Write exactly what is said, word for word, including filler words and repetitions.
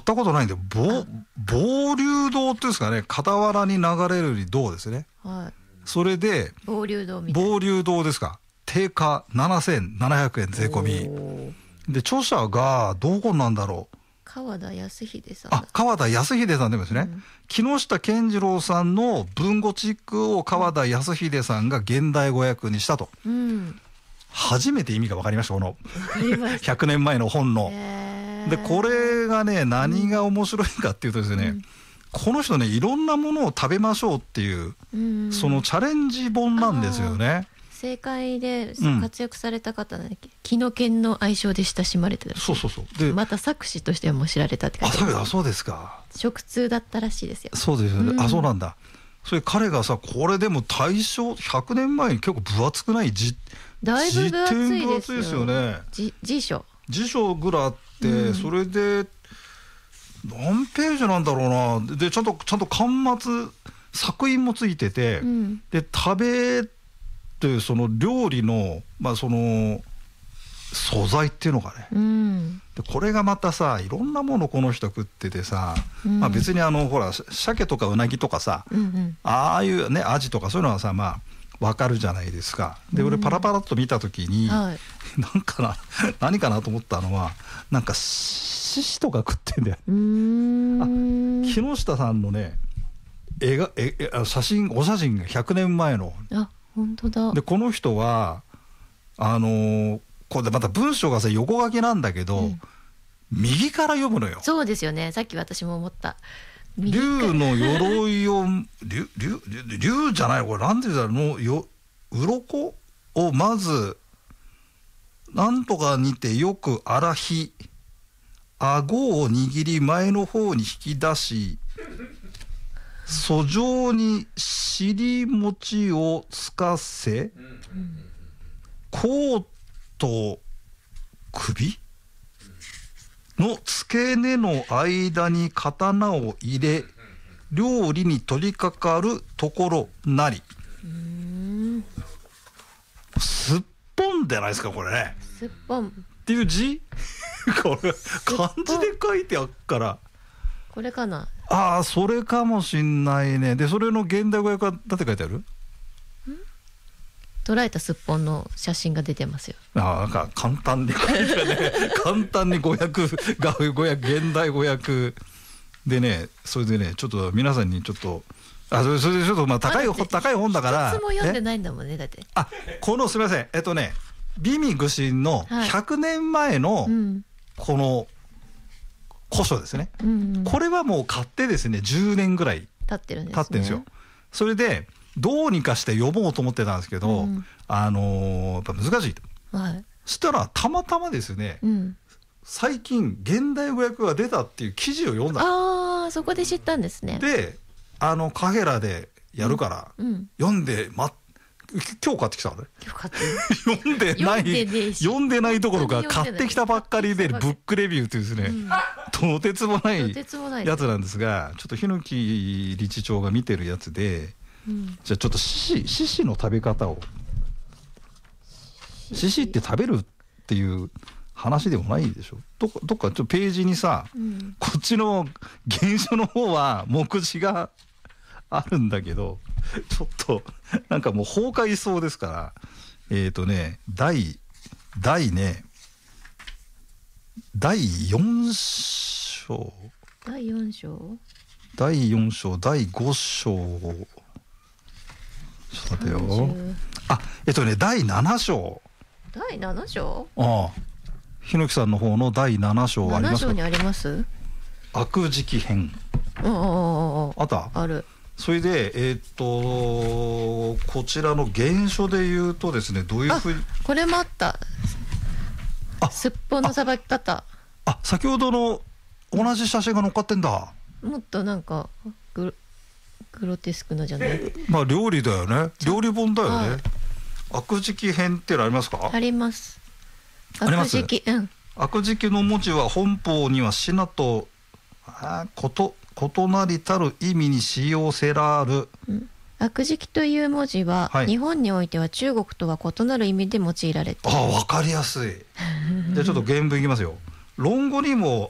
ったことないんで、ぼ傍流堂っていうんですかね、傍らに流れる道ですね。 はい。 それで傍流堂みたいな。 傍流堂ですか。定価ななせんななひゃくえん税込みで、著者がどこなんだろう。 川田康秀さん。 あ、川田康秀さんでもですね、うん、木下健次郎さんの文語チックを川田康秀さんが現代語訳にしたと、うん、初めて意味が分かりました、このひゃくねんまえの本の。でこれがね、何が面白いかっていうとですね、うん、この人ね、いろんなものを食べましょうっていう、うん、そのチャレンジ本なんですよね。 政界で活躍された方なんだっけ、うん、木の剣の愛称で親しまれてた。 そうそうそう。でまた作詞としてはもう知られたって感じ。 あ、そうですか。 食通だったらしいですよ。 そうですよね、うん、あ、そうなんだ。それ彼がさ、これでも大正ひゃくねんまえに結構分厚くないじだいぶ分厚いですよ。 分厚いですよね。 じ辞書辞書ぐらいあって、うん、それで何ページなんだろうな。でちゃんとちゃんと巻末作品もついてて、うん、で食べでその料理の、まあ、その素材っていうのがね、うん、でこれがまたさ、いろんなものこの人食っててさ、うん、まあ、別にあのほら鮭とかうなぎとかさ、うんうん、ああいうねアジとかそういうのはさ、まあ分かるじゃないですか。で俺パラパラっと見た時に、うん、はい、なんかな何かなと思ったのは、なんか獅子とか食ってんだよ。うーん、あ、木下さんのね絵がえ写真お写真がひゃくねんまえの。 あ、本当だ。 でこの人はあのー、これまた文章がさ横書きなんだけど、うん、右から読むのよ。 そうですよね、さっき私も思った。 竜の鎧を竜竜竜じゃないこれなんて言うんだろうのよ、鱗をまずなんとかにてよく荒ひ顎を握り前の方に引き出し、訴状に尻餅をつかせ、甲と首の付け根の間に刀を入れ、料理に取り掛かるところなり。うーん、すっぽんじゃないですかこれね。 すっぽんっていう字これ漢字で書いてあっから、 これかな。 ああ、それかもしんないね。でそれの現代語訳はだって書いてある？ 捉えたすっぽんの写真が出てますよ。 ああ、なんか簡単に書いてね簡単に語訳が語訳現代語訳でね、それでねちょっと皆さんにちょっとあそれそれでちょっとまあ高い高い本だから一つも読んでないんだもんね。だってあこのすみませんえっとね美味愚心のひゃくねんまえのこの古書ですね、うんうん、これはもう買ってですねじゅうねんぐらい経ってるんですね。 経ってるんですよ。それでどうにかして読もうと思ってたんですけど、うん、あのー、やっぱ難しいと、はい、そしたらたまたまですね、うん、最近現代語訳が出たっていう記事を読んだ。 ああ、そこで知ったんですね。 であのカヘラでやるから、うんうん、読んで、ま、今日買ってきたのね。読んでない読んでないどころか買ってきたばっかりでブックレビューというですね、うん、とてつもないやつなんですが、ちょっと檜理事長が見てるやつで、うん、じゃあちょっと獅子獅子の食べ方を、獅子って食べるっていう話でもないでしょ。どっかどっかちょっとページにさ、うん、こっちの原書の方は目次があるんだけど、ちょっとなんかもう崩壊しそうですから、えっとね第第ねだいよん章だいよん章だいよん章だいご章、ちょっと待てよ。あえっとねだいなな章だいなな章ああ檜さんの方のだいなな章ありますか。 なな章にあります。 悪時期編あああったある。 それでえー、っとこちらの原書で言うとですね、どういうふうにこれもあった。あすっぽんのさばき方。 あ先ほどの同じ写真が載っかってんだ。 もっとなんかグロ、グロテスクなじゃない。 まあ料理だよね。料理本だよね。悪時期編ってのありますか。 あります。 あります。 悪時期、うん、 悪時期の文字は本法には品とあこと異なりたる意味に使用せらる、うん、 悪時期という文字は、はい、日本においては中国とは異なる意味で用いられている。 ああ分かりやすいじゃあちょっと原文いきますよ。論語にも